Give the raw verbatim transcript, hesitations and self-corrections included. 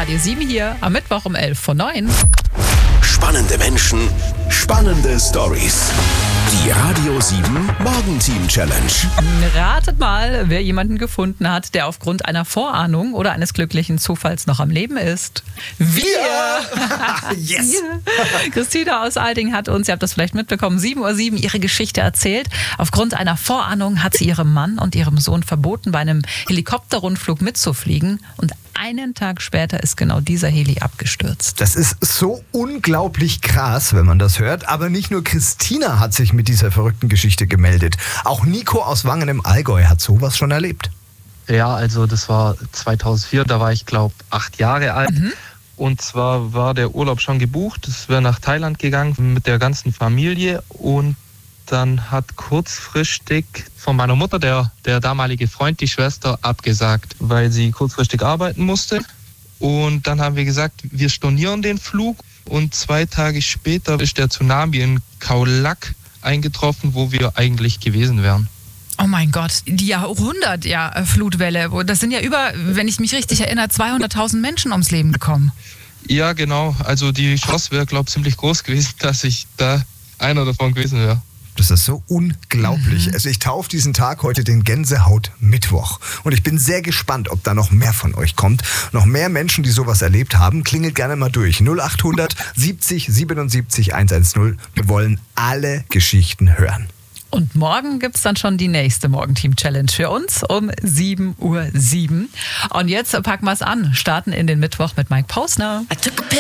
Radio sieben hier am Mittwoch um elf vor neun. Spannende Menschen, spannende Stories. Die Radio sieben Morgenteam Challenge. Ratet mal, wer jemanden gefunden hat, der aufgrund einer Vorahnung oder eines glücklichen Zufalls noch am Leben ist. Wir! Yes! Christina aus Alding hat uns, ihr habt das vielleicht mitbekommen, sieben Uhr sieben ihre Geschichte erzählt. Aufgrund einer Vorahnung hat sie ihrem Mann und ihrem Sohn verboten, bei einem Helikopterrundflug mitzufliegen. Und einen Tag später ist genau dieser Heli abgestürzt. Das ist so unglaublich krass, wenn man das hört. Aber nicht nur Christina hat sich mit dieser verrückten Geschichte gemeldet. Auch Nico aus Wangen im Allgäu hat sowas schon erlebt. Ja, also das war zweitausendvier, da war ich glaube acht Jahre alt. Mhm. Und zwar war der Urlaub schon gebucht. Es wäre nach Thailand gegangen mit der ganzen Familie. Und dann hat kurzfristig von meiner Mutter der, der damalige Freund, die Schwester, abgesagt, weil sie kurzfristig arbeiten musste. Und dann haben wir gesagt, wir stornieren den Flug. Und zwei Tage später ist der Tsunami in Khao Lak eingetroffen, wo wir eigentlich gewesen wären. Oh mein Gott, die Jahrhundert-Flutwelle. Das sind ja über, wenn ich mich richtig erinnere, zweihunderttausend Menschen ums Leben gekommen. Ja, genau. Also die Chance wäre, glaube ich, ziemlich groß gewesen, dass ich da einer davon gewesen wäre. Das ist so unglaublich. Mhm. Also ich taufe diesen Tag heute den Gänsehaut-Mittwoch. Und ich bin sehr gespannt, ob da noch mehr von euch kommt. Noch mehr Menschen, die sowas erlebt haben. Klingelt gerne mal durch. null acht hundert siebzig siebenundsiebzig hundertzehn. Wir wollen alle Geschichten hören. Und morgen gibt es dann schon die nächste Morgenteam-Challenge für uns um sieben Uhr sieben. Und jetzt packen wir es an. Starten in den Mittwoch mit Mike Posner.